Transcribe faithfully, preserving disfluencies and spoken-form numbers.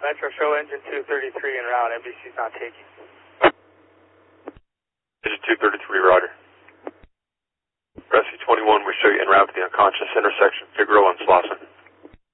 Metro, show engine two thirty-three en route. N B C's not taking. Engine two thirty-three, roger. Rescue twenty-one, we show you en route to the unconscious intersection, Figueroa and Slauson.